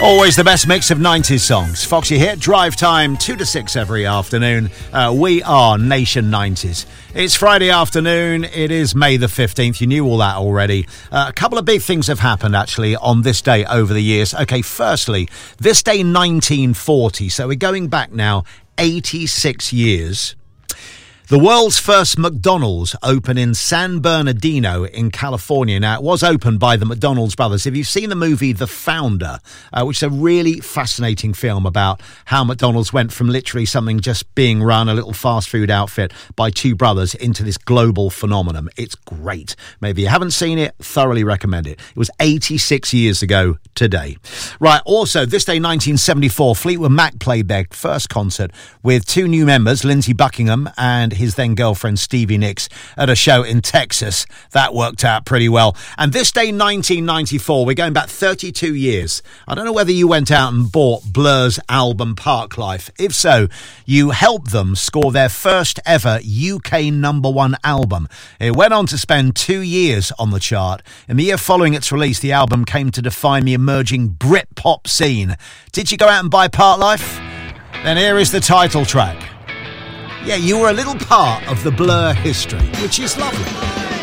Always the best mix of 90s songs. Foxy Hit, drive time 2 to 6 every afternoon. We are Nation 90s. It's Friday afternoon. It is May the 15th. You knew all that already. A couple of big things have happened, actually, on this day over the years. Okay, firstly, this day 1940. So we're going back now 86 years. The world's first McDonald's opened in San Bernardino in California. Now, it was opened by the McDonald's brothers. If you've seen the movie The Founder, which is a really fascinating film about how McDonald's went from literally something just being run, a little fast food outfit by two brothers, into this global phenomenon. It's great. Maybe you haven't seen it, thoroughly recommend it. It was 86 years ago today. Right, also, this day 1974, Fleetwood Mac played their first concert with two new members, Lindsey Buckingham and his then girlfriend Stevie Nicks, at a show in Texas. That worked out pretty well. And this day 1994, we're going back 32 years. I don't know whether you went out and bought Blur's album Parklife. If so, you helped them score their first ever UK #1 album. It went on to spend 2 years on the chart. In the year following its release, the album came to define the emerging Britpop scene. Did you go out and buy Parklife? Then here is the title track. Yeah, you were a little part of the Blur history, which is lovely.